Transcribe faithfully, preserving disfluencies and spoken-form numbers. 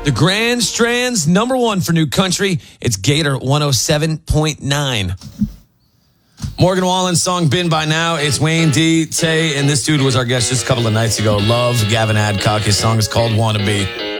The Grand Strand's number one for new country. It's Gator one oh seven point nine. Morgan Wallen's song Been By Now. It's Wayne D. Tay, and this dude was our guest just a couple of nights ago. Love Gavin Adcock. His song is called Wanna Be.